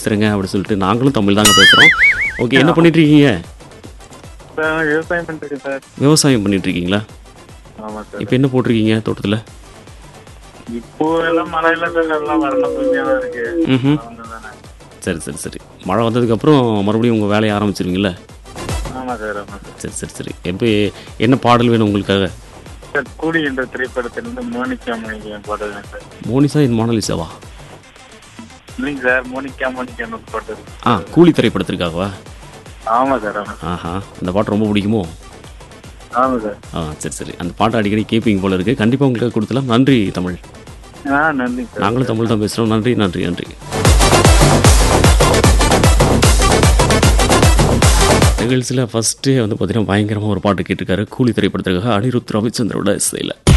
பேசுகிறேங்க அப்படின்னு சொல்லிட்டு நாங்களும் தமிழ் தாங்க பேசுகிறோம். ஓகே, என்ன பண்ணிட்டு இருக்கீங்க? சார் விவசாயம் பண்ணிருக்கேன் சார். விவசாயம் பண்ணிட்டு இருக்கீங்களா? ஆமாம் சார். இப்போ என்ன போட்டிருக்கீங்க தோட்டத்தில்? இப்போ எல்லாம் மழை இல்லை சார், எல்லாம் வரணும் பூமியாக தான் இருக்கு. ம். தானே. சரி சரி சரி. மழை வந்ததுக்கப்புறம் மறுபடியும் உங்கள் வேலையை ஆரம்பிச்சிருவீங்களா? ஆமாம் சார், ஆமாம் சார். சரி சரி சரி. எப்போ என்ன பாடல் வேணும் உங்களுக்காக? சார் கூலி என்ற திரைப்படத்திலிருந்து மோனிகா மோனிகா பாடுறேன் சார். மோனிசா இன் மோனலிசாவா? இல்லைங்க சார், மோனிகா மோனிகான்னு ஒரு பாட்டு இருக்கு. கூலி திரைப்படத்திற்காகவா? ஆமாம் சார், ஆமாம். ஆஹா, அந்த பாட்டு ரொம்ப பிடிக்குமோ? ஆமாம் சார். சரி சரி. அந்த பாட்டை அடிக்கடி கேட்பீங்க போல இருக்குது. கண்டிப்பாக உங்களுக்கு கொடுக்கலாம். நன்றி தமிழ். நன்றி சார். நாங்களும் தமிழ் தான் பேசுகிறோம். நன்றி நன்றி நன்றி. நிகழ்ச்சியில் ஃபஸ்ட்டே வந்து பார்த்தீங்கன்னா பயங்கரமாக ஒரு பாட்டு கேட்டிருக்காரு. கூலி திரைப்படத்திற்காக அனிருத் ரவிச்சந்திரோட இசையில்.